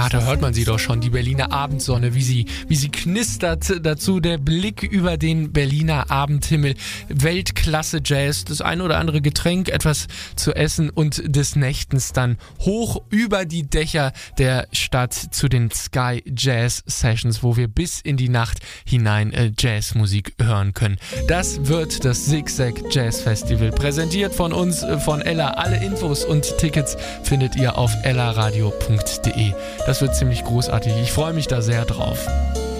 Ja, da hört man sie doch schon, die Berliner Abendsonne, wie sie knistert. Dazu der Blick über den Berliner Abendhimmel. Weltklasse Jazz, das ein oder andere Getränk, etwas zu essen und des Nächtens dann hoch über die Dächer der Stadt zu den Sky Jazz Sessions, wo wir bis in die Nacht hinein Jazzmusik hören können. Das wird das Zigzag Jazz Festival, präsentiert von uns, von Ella. Alle Infos und Tickets findet ihr auf ellaradio.de. Das wird ziemlich großartig. Ich freue mich da sehr drauf.